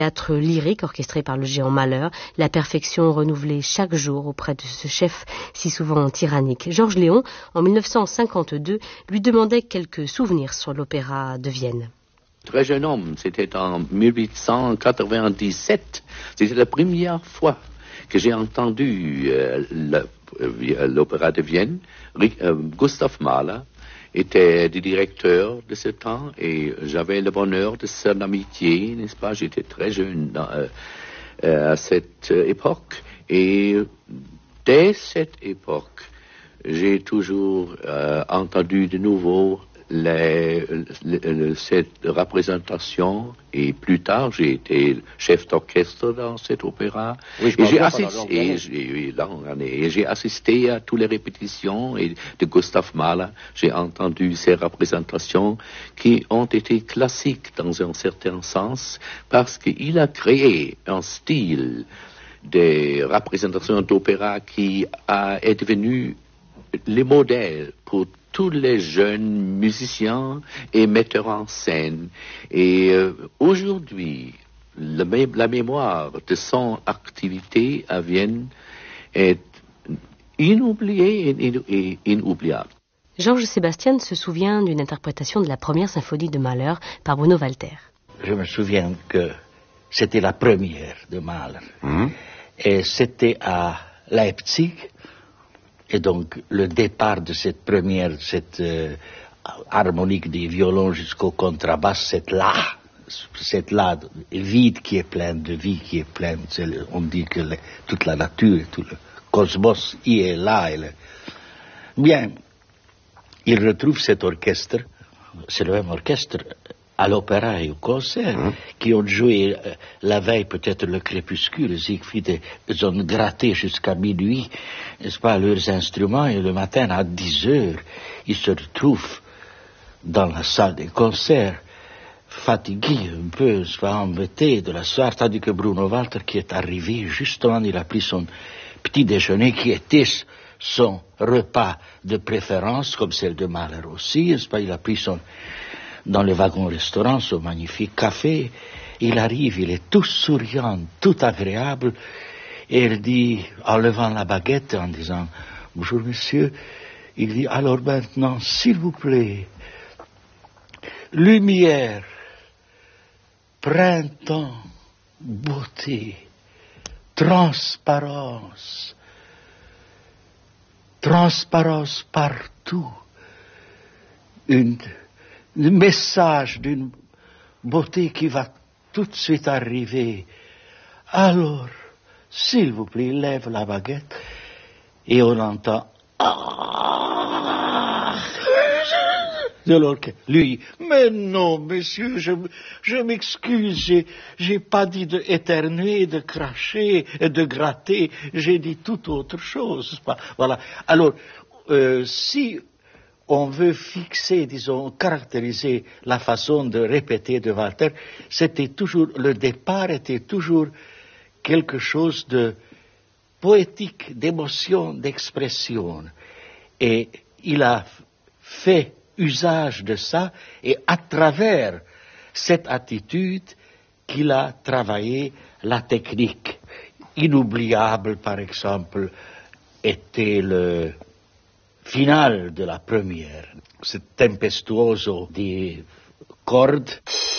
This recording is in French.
Théâtre lyrique orchestré par le géant Mahler, la perfection renouvelée chaque jour auprès de ce chef si souvent tyrannique. Georges Léon, en 1952, lui demandait quelques souvenirs sur l'opéra de Vienne. Très jeune homme, c'était en 1897. C'était la première fois que j'ai entendu l'opéra de Vienne. Gustav Mahler était le directeur de ce temps et j'avais le bonheur de son amitié, n'est-ce pas? J'étais très jeune à cette époque et dès cette époque, j'ai toujours entendu de nouveau cette représentation et plus tard j'ai été chef d'orchestre dans cet opéra et j'ai assisté à toutes les répétitions et de Gustav Mahler. J'ai entendu ces représentations qui ont été classiques dans un certain sens parce qu'il a créé un style de représentation d'opéra qui est devenu le modèle pour tous les jeunes musiciens et metteurs en scène. Et aujourd'hui, la mémoire de son activité à Vienne est inoubliée et inoubliable. Georges Sébastien se souvient d'une interprétation de la première symphonie de Mahler par Bruno Walter. Je me souviens que c'était la première de Mahler. Et c'était à Leipzig. Et donc, le départ de cette première, cette harmonique des violons jusqu'au contrebasse, cette là vide qui est pleine de vie, qui est pleine, on dit que toute la nature, tout le cosmos y est là. Bien, il retrouve cet orchestre, c'est le même orchestre à l'opéra et au concert, qui ont joué la veille peut-être le crépuscule. Siegfried, ils ont gratté jusqu'à minuit, n'est-ce pas, leurs instruments, et le matin à 10 heures, ils se retrouvent dans la salle des concerts, fatigués un peu, embêtés de la soirée, tandis que Bruno Walter, qui est arrivé, justement, il a pris son petit déjeuner, qui était son repas de préférence, comme celle de Mahler aussi, n'est-ce pas, il a pris dans le wagon-restaurant, ce magnifique café. Il arrive, il est tout souriant, tout agréable, et il dit, en levant la baguette, en disant « Bonjour, monsieur », il dit « Alors maintenant, s'il vous plaît, lumière, printemps, beauté, transparence partout, le message d'une beauté qui va tout de suite arriver. Alors, s'il vous plaît, lève la baguette et on entend alors que lui, mais non, monsieur, je m'excuse, j'ai pas dit de éternuer, de cracher, de gratter, j'ai dit toute autre chose. Voilà. Alors, si on veut fixer, disons, caractériser la façon de répéter de Walter, le départ était toujours quelque chose de poétique, d'émotion, d'expression. Et il a fait usage de ça, et à travers cette attitude qu'il a travaillé la technique. Inoubliable, par exemple, était le final de la première, ce tempestuoso des cordes.